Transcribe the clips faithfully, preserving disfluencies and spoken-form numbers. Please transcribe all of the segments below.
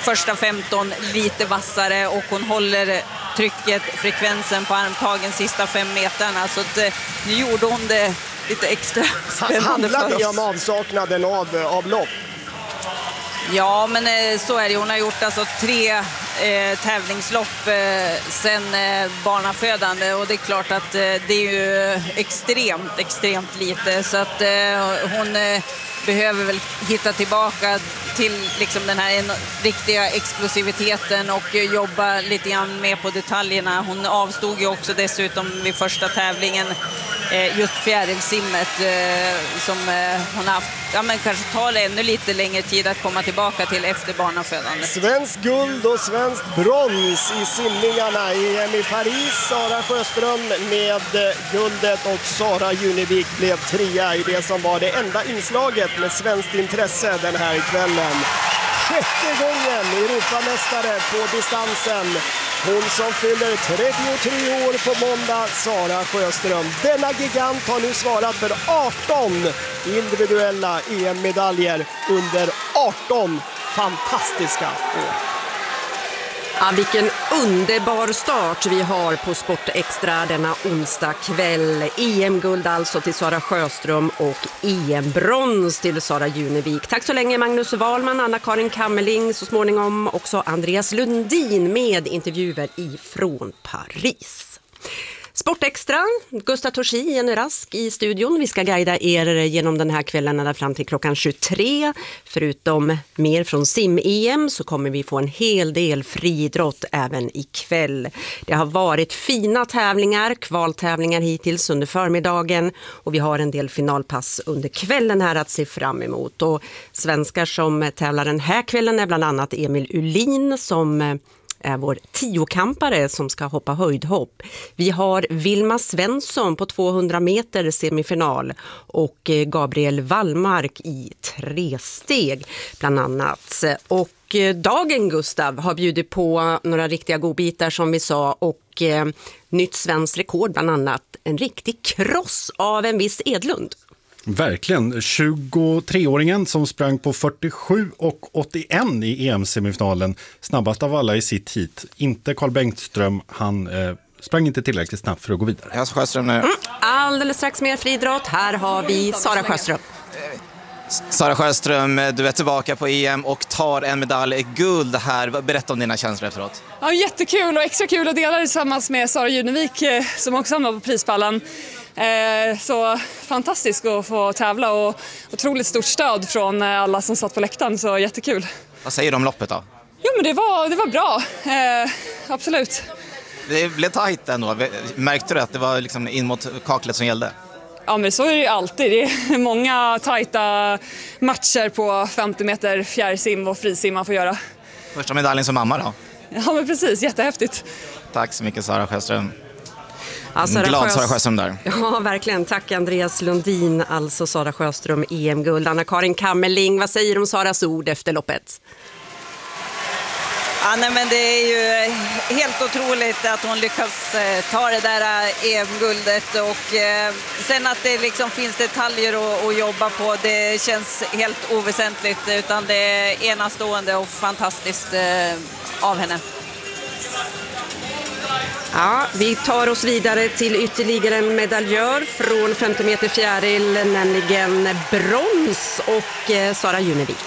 första femton lite vassare och hon håller trycket, frekvensen på armtagen sista fem meterna. Så att, nu gjorde hon det lite extra spännande Handlar för oss. det om avsaknaden av, av lopp? Ja, men eh, så är det. Hon har gjort alltså tre eh, tävlingslopp eh, sen eh, barnafödande och det är klart att eh, det är ju extremt, extremt lite. Så att eh, hon eh, behöver väl hitta tillbaka till liksom den här en, riktiga explosiviteten och eh, jobba lite grann mer på detaljerna. Hon avstod ju också dessutom vid första tävlingen eh, just fjärilsimmet eh, som eh, hon har haft. Ja, men kanske tar det ännu lite längre tid att komma tillbaka till efter barnafödande. Svensk guld och svensk brons i simningarna i E M i Paris. Sara Sjöström med guldet och Sara Junevik blev trea i det som var det enda inslaget med svenskt intresse den här kvällen. Sjätte gången Europamästare på distansen. Hon som fyller trettiotre år på måndag, Sara Sjöström. Denna gigant har nu svarat för arton individuella E M-medaljer under arton fantastiska år. Ja, vilken underbar start vi har på Sport Extra denna onsdag kväll. E M-guld alltså till Sara Sjöström och E M-brons till Sara Junevik. Tack så länge Magnus Wahlman, Anna-Karin Kammerling, så småningom också Andreas Lundin med intervjuer ifrån Paris. Sport Extra, Gustav Torsi, Jenny Rask i studion. Vi ska guida er genom den här kvällen ända fram till klockan tjugotre. Förutom mer från sim-E M så kommer vi få en hel del friidrott även ikväll. Det har varit fina tävlingar, kvaltävlingar hittills under förmiddagen och vi har en del finalpass under kvällen här att se fram emot. Och svenskar som tävlar den här kvällen är bland annat Emil Ulin som är vår tiokampare som ska hoppa höjdhopp. Vi har Vilma Svensson på tvåhundra meter semifinal och Gabriel Wallmark i tre steg bland annat. Och dagen, Gustav, har bjudit på några riktiga godbitar som vi sa och eh, nytt svenskt rekord bland annat. En riktig kross av en viss Edlund. Verkligen. tjugotreåringen som sprang på fyrtiosju och åttioen i E M-semifinalen. Snabbast av alla i sitt hit. Inte Carl Bengtström. Han eh, sprang inte tillräckligt snabbt för att gå vidare. Jag Sjöström nu. Mm, alldeles strax mer friidrott. Här har vi Sara Sjöström. Sara Sjöström, du är tillbaka på E M och tar en medalj guld här. Berätta om dina känslor efteråt. Ja, jättekul och extra kul att dela det tillsammans med Sara Junevik som också hamnar på prispallen. Eh, så fantastiskt att få tävla och otroligt stort stöd från alla som satt på läktaren, så jättekul. Vad säger du om loppet då? Jo, men det var, det var bra, eh, absolut. Det blev tajt ändå. Märkte du att det var liksom in mot kaklet som gällde? Ja, men så är det ju alltid. Det är många tajta matcher på femtio meter fjärrsim och frisim man får göra. Första medaljen som mamma då? Ja, men precis. Jättehäftigt. Tack så mycket, Sara Sjöström. Ja, Sara Glad Sjös... Sara Sjöström där. Ja, verkligen. Tack Andreas Lundin, alltså Sara Sjöström, E M-guld. Anna-Karin Kammerling, vad säger du om Saras ord efter loppet? Ja, nej, men det är ju helt otroligt att hon lyckas eh, ta det där E M-guldet och eh, sen att det liksom finns detaljer att, att jobba på, det känns helt oväsentligt, utan det är enastående och fantastiskt eh, av henne. Ja, vi tar oss vidare till ytterligare en medaljör från femtio meter fjäril, nämligen brons och eh, Sara Junevik.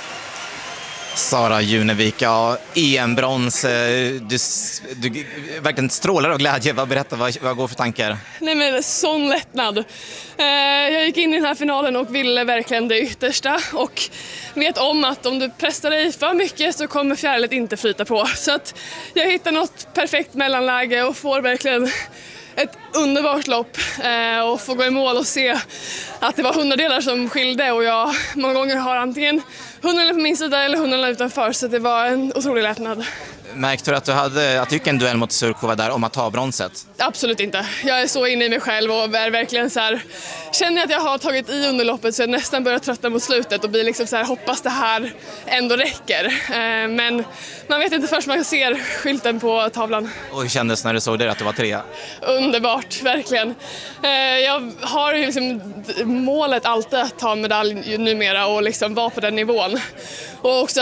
Sara Junevik, ja, E M-brons, du, du verkligen strålar av glädje. Vad berättar, vad, vad går för tankar? Nej, men sån lättnad. Eh, jag gick in i den här finalen och ville verkligen det yttersta och vet om att om du pressar dig för mycket så kommer fjärilet inte flyta på. Så att jag hittar något perfekt mellanläge och får verkligen ett underbart lopp eh, och få gå i mål och se att det var hundradelar som skilde och jag många gånger har antingen hundradelar på min sida eller hundradelar utanför, så det var en otrolig lättnad. Märkte du att du hade att du gick en duell mot Surkova där om att ta bronset? Absolut inte. Jag är så inne i mig själv och är verkligen så här, känner att jag har tagit i under loppet så jag nästan börjar trötta mot slutet och blir liksom så här, hoppas det här ändå räcker. Eh, men man vet inte först man ser skylten på tavlan. Och hur kändes när du såg det att du var tre? Underbart, verkligen. Eh, jag har ju liksom målet alltid att ta medalj numera och liksom vara på den nivån. Och också att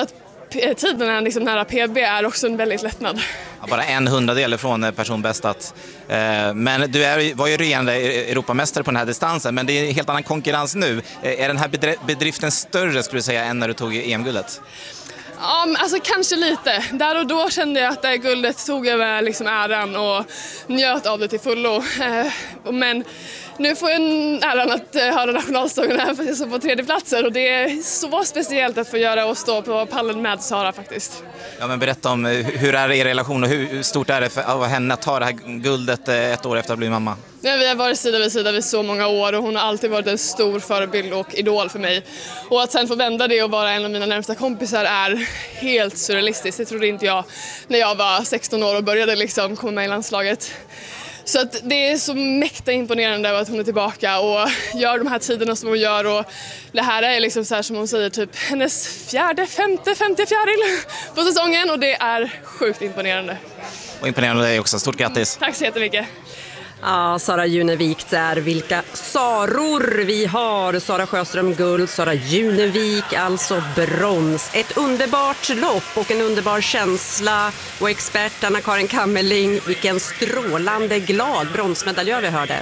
tiden liksom nära P B är också en väldigt lättnad. Ja, bara en hundradel från personbästat. Eh, men du är, var ju regerande Europamästare på den här distansen, men det är en helt annan konkurrens nu. Eh, är den här bedriften större, skulle du säga, än när du tog E M-guldet? Ja, alltså kanske lite. Där och då kände jag att det guldet tog jag med liksom äran och njöt av det till fullo. Eh, men nu får jag äran att höra nationalsången här för att jag står på tredje platser och det är så speciellt att få göra och stå på pallen med Sara faktiskt. Ja, men berätta om hur är er relation och hur stort är det för av henne att ta det här guldet ett år efter att bli mamma? Ja, vi har varit sida vid sida vid så många år och hon har alltid varit en stor förebild och idol för mig. Och att sen få vända det och vara en av mina närmsta kompisar är helt surrealistiskt. Det trodde inte jag när jag var sexton år och började liksom komma med i landslaget. Så att det är så mäkta imponerande att hon är tillbaka och gör de här tiderna som hon gör. Och det här är liksom så här som hon säger, typ hennes fjärde, femte, femte fjäril på säsongen och det är sjukt imponerande. Och imponerande dig också. Stort grattis! Tack så jättemycket! Ja, Sara Junevik där. Vilka Saror vi har. Sara Sjöström guld, Sara Junevik alltså brons. Ett underbart lopp och en underbar känsla. Och expert Anna-Karin Kammerling, vilken strålande glad bronsmedaljör vi hörde.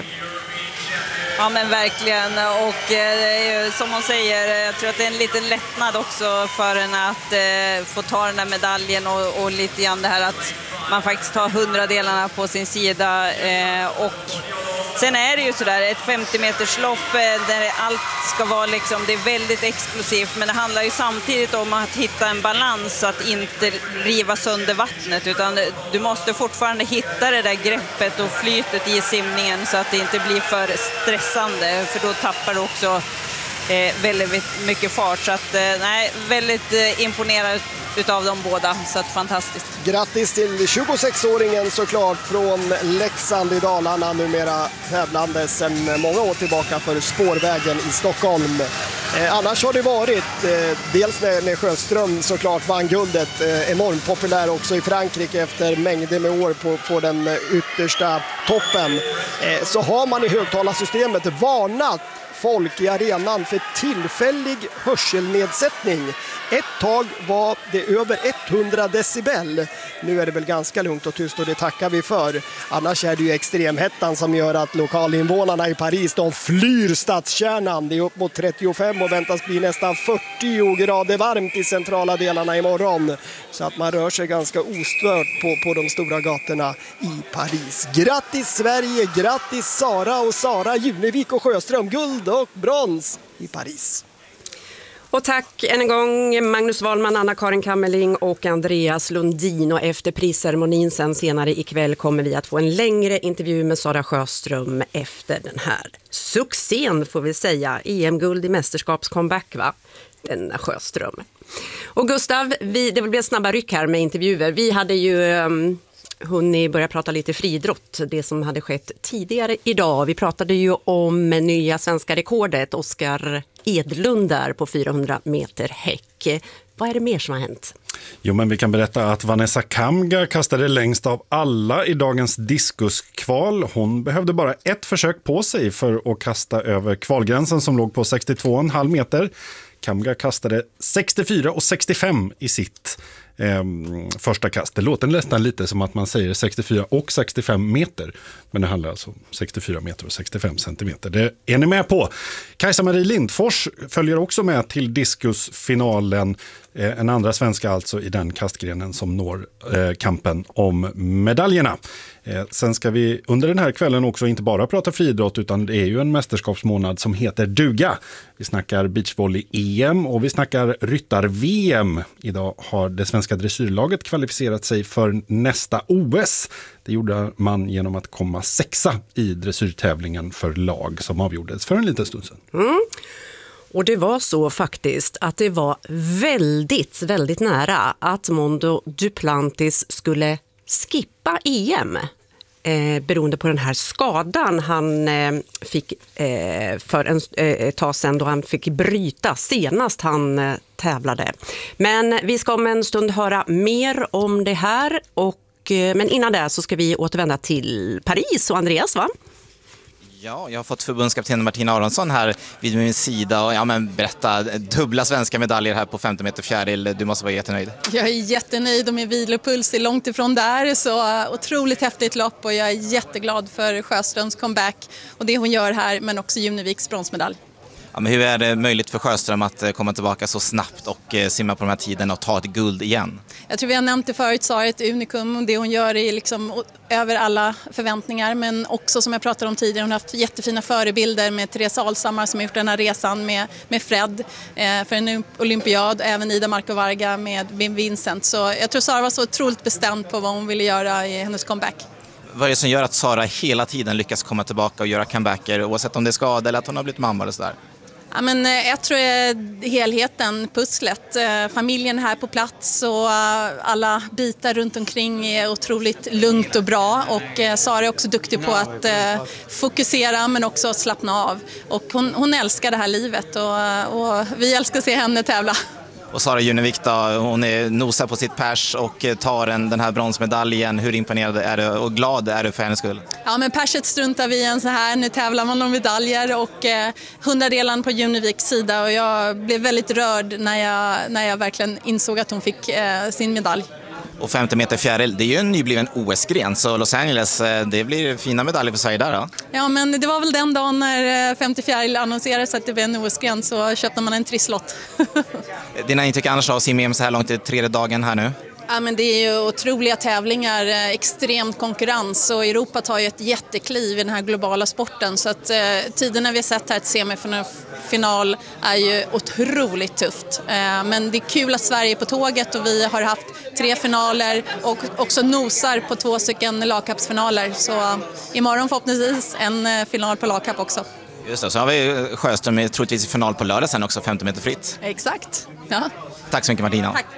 Ja men verkligen, och eh, som hon säger, jag tror att det är en liten lättnad också för henne att eh, få ta den här medaljen och, och lite grann det här att man faktiskt tar hundradelarna på sin sida eh, och sen är det ju sådär ett femtio meters lopp eh, där allt ska vara liksom, det är väldigt explosivt men det handlar ju samtidigt om att hitta en balans så att inte riva sönder vattnet utan du måste fortfarande hitta det där greppet och flytet i simningen så att det inte blir för stressande för då tappar du också eh, väldigt mycket fart så att eh, nej, väldigt eh, imponerad utav dem båda, så att fantastiskt. Grattis till tjugosexåringen såklart från Leksand i Dalarna, numera tävlande sedan många år tillbaka för Spårvägen i Stockholm. Eh, annars har det varit, eh, dels när, när Sjöström såklart vann guldet, eh, enormt populär också i Frankrike efter mängder med år på, på den yttersta toppen, eh, så har man i högtalarsystemet varnat folk i arenan för tillfällig hörselnedsättning. Ett tag var det över hundra decibel. Nu är det väl ganska lugnt och tyst och det tackar vi för. Annars är det ju extremhettan som gör att lokalinvånarna i Paris, de flyr stadskärnan. Det är upp mot trettiofem och väntas bli nästan fyrtio grader varmt i centrala delarna imorgon. Så att man rör sig ganska ostört på, på de stora gatorna i Paris. Grattis Sverige, grattis Sara och Sara Junevik och Sjöström, guld och brons i Paris. Och tack än en gång Magnus Wahlman, Anna-Karin Kammerling och Andreas Lundin. Och efter prisceremonin sen senare ikväll kommer vi att få en längre intervju med Sara Sjöström efter den här succén får vi säga. E M-guld i mästerskapscomeback va? Denna Sjöström. Och Gustav, vi, det blir snabba ryck här med intervjuer. Vi hade ju... Um, hunnit börja prata lite friidrott, det som hade skett tidigare idag. Vi pratade ju om nya svenska rekordet, Oskar Edlund där på fyrahundra meter häck. Vad är det mer som har hänt? Jo, men vi kan berätta att Vanessa Kamga kastade längst av alla i dagens diskuskval. Hon behövde bara ett försök på sig för att kasta över kvalgränsen som låg på sextiotvå komma fem meter. Kamga kastade sextiofyra och sextiofem i sitt eh, första kast. Det låter nästan lite som att man säger sextiofyra och sextiofem meter. Men det handlar alltså om sextiofyra meter och sextiofem centimeter. Det är ni med på. Kajsa-Marie Lindfors följer också med till diskusfinalen. Eh, en andra svenska alltså i den kastgrenen som når eh, kampen om medaljerna. Eh, sen ska vi under den här kvällen också inte bara prata friidrott utan det är ju en mästerskapsmånad som heter duga. Vi snackar beachvolley-E M och vi snackar ryttar-V M. Idag har det svenska dressyrlaget kvalificerat sig för nästa O S. Det gjorde man genom att komma sexa i dressyrtävlingen för lag som avgjordes för en liten stund sedan. Mm. Och det var så faktiskt att det var väldigt, väldigt nära att Mondo Duplantis skulle skippa E M. Eh, beroende på den här skadan han eh, fick eh, för en, eh, ett tag sedan då han fick bryta senast han eh, tävlade. Men vi ska om en stund höra mer om det här och, eh, men innan det så ska vi återvända till Paris och Andreas va? Ja, jag har fått förbundskapten Martina Aronsson här vid min sida och ja, men berätta, dubbla svenska medaljer här på femtio meter fjäril. Du måste vara jättenöjd. Jag är jättenöjd och min vilopuls är långt ifrån där, så otroligt häftigt lopp och jag är jätteglad för Sjöströms comeback och det hon gör här, men också Juneviks bronsmedalj. Ja, men hur är det möjligt för Sjöström att komma tillbaka så snabbt och simma på de här tiden och ta ett guld igen? Jag tror vi har nämnt det förut, Sara är ett unikum och det hon gör är liksom över alla förväntningar, men också som jag pratade om tidigare, hon har haft jättefina förebilder med Therese Alshammar som har gjort den här resan med, med Fred eh, för en olympiad, även Ida Marco Varga med Wim Vincent, så jag tror Sara var så otroligt bestämd på vad hon ville göra i hennes comeback. Vad är det som gör att Sara hela tiden lyckas komma tillbaka och göra comebacker oavsett om det är skada eller att hon har blivit mamma eller sådär? Ja, men jag tror helheten, pusslet, familjen här på plats och alla bitar runt omkring är otroligt lugnt och bra, och Sara är också duktig på att fokusera men också slappna av, och hon, hon älskar det här livet och, och vi älskar att se henne tävla. Och Sara Junevik då, hon är nosar på sitt pers och tar en, den här bronsmedaljen. Hur imponerad är du och glad är du för hennes skull? Ja, men perset struntar vi en så här. Nu tävlar man om medaljer och eh, hundradelen på Juneviks sida, och jag blev väldigt rörd när jag, när jag verkligen insåg att hon fick eh, sin medalj. Och femtio meter fjäril, det är ju en nybliven O S-gren, så Los Angeles, det blir fina medaljer för Sverige där då? Ja, men det var väl den dagen när femtio fjäril annonserades att det var en O S-gren, så köpte man en trisslott. Dina intryck annars av sim-E M så här långt i tredje dagen här nu? Ja, men det är ju otroliga tävlingar, extremt konkurrens, och Europa tar ju ett jättekliv i den här globala sporten, så att eh, tiderna vi har sett här till semifinal är ju otroligt tufft. Eh, men det är kul att Sverige är på tåget och vi har haft tre finaler och också nosar på två stycken lagkappsfinaler, så eh, imorgon förhoppningsvis en eh, final på lagkapp också. Just det, så har vi Sjöström troligtvis i final på lördag sen också, femtio meter fritt. Exakt, ja. Tack så mycket Martina. Tack.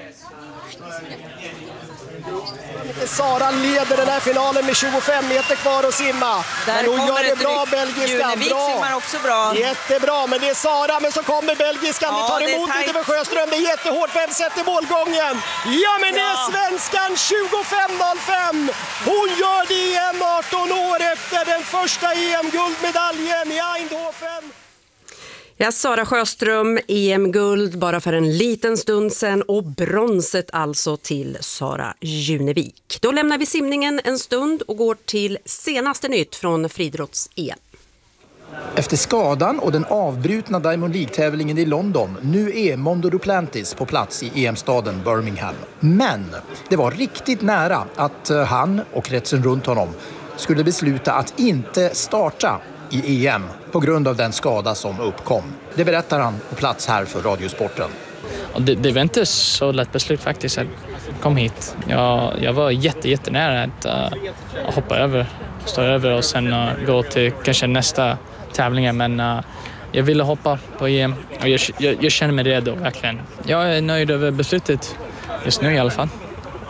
Sara leder den här finalen med tjugofem meter kvar att simma. Där men hon gör det bra, belgiskan. Junevik Bra. simmar också bra. Jättebra, men det är Sara, men så kommer belgiskan. Ja, det tar det är emot tajt. lite för Sjöström. Det är jättehårt, fem set i målgången. Ja, men det är Ja. svenskan tjugofem noll fem. Hon gör det igen arton år efter den första E M-guldmedaljen i Eindhoven. Ja, Sara Sjöström, E M-guld bara för en liten stund sedan, och bronset alltså till Sara Junevik. Då lämnar vi simningen en stund och går till senaste nytt från friidrotts-E M. Efter skadan och den avbrutna Diamond League-tävlingen i London, nu är Mondo Duplantis på plats i E M-staden Birmingham. Men det var riktigt nära att han och kretsen runt honom skulle besluta att inte starta i E M på grund av den skada som uppkom. Det berättar han på plats här för Radiosporten. Det, det var inte så lätt beslut faktiskt. Jag kom hit. Jag, jag var jätte, jättenära att uh, hoppa över, stå över och sen uh, gå till kanske nästa tävlingar. Men uh, jag ville hoppa på E M och jag, jag, jag känner mig redo verkligen. Jag är nöjd över beslutet just nu i alla fall.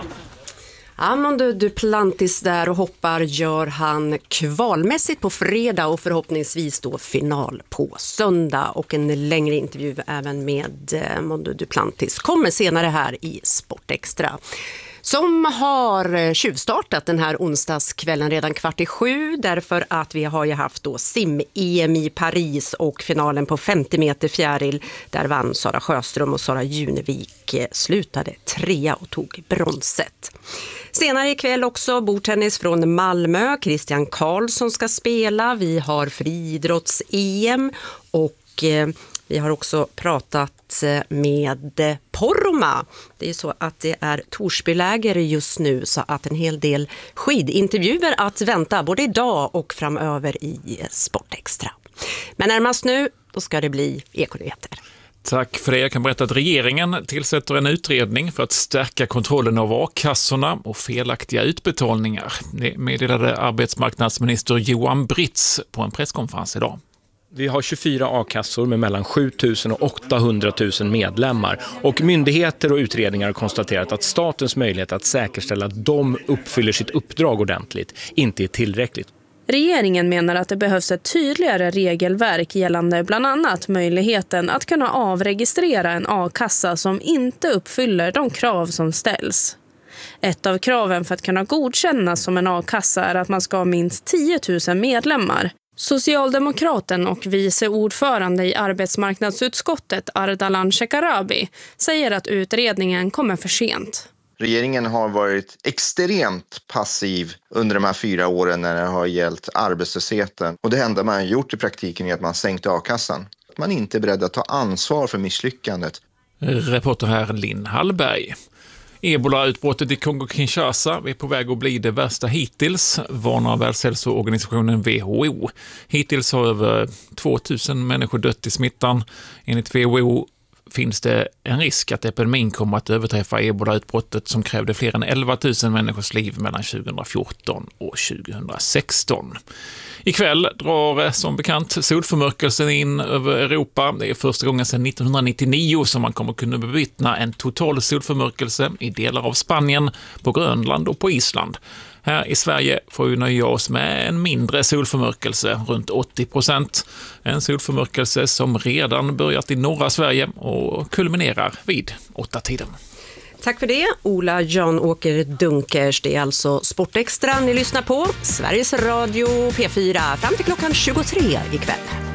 Ja, Mondo Duplantis där och hoppar gör han kvalmässigt på fredag och förhoppningsvis då final på söndag, och en längre intervju även med Mondo Duplantis kommer senare här i Sportextra, som har tjuvstartat den här onsdagskvällen redan kvart i sju, därför att vi har ju haft då sim-E M i Paris och finalen på femtio meter fjäril. Där vann Sara Sjöström och Sara Junevik slutade trea och tog bronset. Senare ikväll också bordtennis från Malmö. Christian Karlsson ska spela. Vi har friidrotts-E M och eh, vi har också pratat med Poromaa. Det är så att det är Torsbyläger just nu, så att en hel del skidintervjuer att vänta både idag och framöver i Sportextra. Men närmast nu, då ska det bli Ekonyheter. Tack för det. Jag kan berätta att regeringen tillsätter en utredning för att stärka kontrollen av a-kassorna och felaktiga utbetalningar. Det meddelade arbetsmarknadsminister Johan Britz på en presskonferens idag. Vi har tjugofyra a-kassor med mellan sju tusen och åttahundra tusen medlemmar, och myndigheter och utredningar har konstaterat att statens möjlighet att säkerställa att de uppfyller sitt uppdrag ordentligt inte är tillräckligt. Regeringen menar att det behövs ett tydligare regelverk gällande bland annat möjligheten att kunna avregistrera en a-kassa som inte uppfyller de krav som ställs. Ett av kraven för att kunna godkännas som en a-kassa är att man ska ha minst tio tusen medlemmar. Socialdemokraten och vice ordförande i arbetsmarknadsutskottet Ardalan Shekarabi säger att utredningen kommer för sent. Regeringen har varit extremt passiv under de här fyra åren när det har gällt arbetslösheten. Och det enda man har gjort i praktiken är att man sänkte a-kassan. Man är inte beredd att ta ansvar för misslyckandet. Reporter här Linn Hallberg. Ebola-utbrottet i Kongo-Kinshasa är på väg att bli det värsta hittills, varnar Världshälsoorganisationen W H O. Hittills har över tvåtusen människor dött i smittan. Enligt W H O finns det en risk att epidemin kommer att överträffa ebola-utbrottet som krävde fler än elva tusen människors liv mellan tjugohundrafjorton och tjugohundrasexton. Ikväll drar som bekant solförmörkelsen in över Europa. Det är första gången sedan nittonhundranittionio som man kommer kunna bevittna en total solförmörkelse i delar av Spanien, på Grönland och på Island. Här i Sverige får vi nöja oss med en mindre solförmörkelse, runt åttio procent. En solförmörkelse som redan börjat i norra Sverige och kulminerar vid åtta tiden. Tack för det, Ola Jan-Åker Dunkers. Det är alltså Sportextra ni lyssnar på. Sveriges Radio P fyra fram till klockan tjugotre ikväll.